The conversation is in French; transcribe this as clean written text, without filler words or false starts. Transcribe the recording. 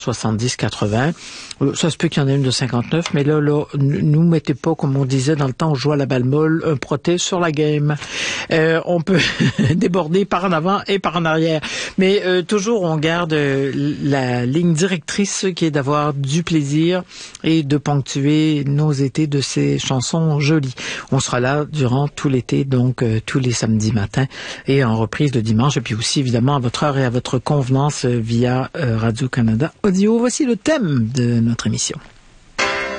70-80. Ça se peut qu'il y en ait une de 59, mais là, nous mettez pas, comme on disait dans le temps, on jouait à la balle molle, un proté sur la game. On peut déborder par en avant et par en arrière. Mais toujours, on garde la ligne directrice qui est d'avoir du plaisir et de ponctuer nos étés de ces chansons jolies. On sera là durant tout l'été, donc tous les samedis matins et en reprise le dimanche. Et puis aussi, évidemment, à votre heure et à votre convenance via Radio-Canada Audio. Voici le thème de notre émission.